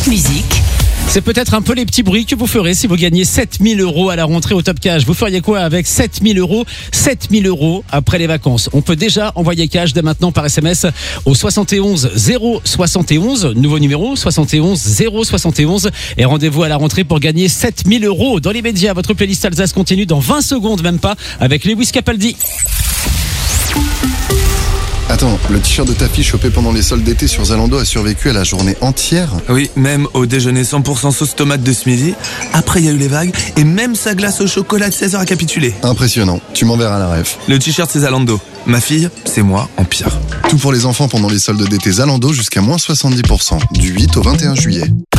musique. C'est peut-être un peu les petits bruits que vous ferez si vous gagnez 7000 € à la rentrée au Top Cash. Vous feriez quoi avec 7000 €? 7000 € après les vacances. On peut déjà envoyer cash dès maintenant par SMS au 71 071. Nouveau numéro 71 071. Et rendez-vous à la rentrée pour gagner 7000 €. Dans les médias, votre playlist Alsace continue dans 20 secondes, même pas, avec Lewis Capaldi. Attends, le t-shirt de ta fille chopé pendant les soldes d'été sur Zalando a survécu à la journée entière? Oui, même au déjeuner 100% sauce tomate de ce midi. Après, il y a eu les vagues et même sa glace au chocolat de 16h a capitulé. Impressionnant, tu m'enverras la ref. Le t-shirt, c'est Zalando. Ma fille, c'est moi en pire. Tout pour les enfants pendant les soldes d'été Zalando jusqu'à moins 70%, du 8 au 21 juillet.